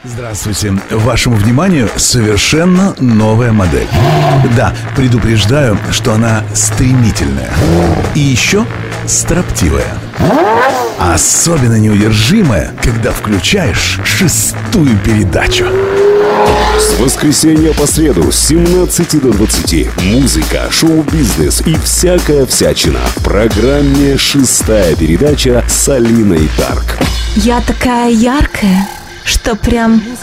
Здравствуйте. Вашему вниманию совершенно новая модель. Да, предупреждаю, что она стремительная. И еще строптивая. Особенно неудержимая, когда включаешь 6-ю передачу. С воскресенья по среду с 17 до 20 музыка, шоу-бизнес и всякая всячина в программе «6-я передача» с Алиной Тарк. Я такая яркая, что прям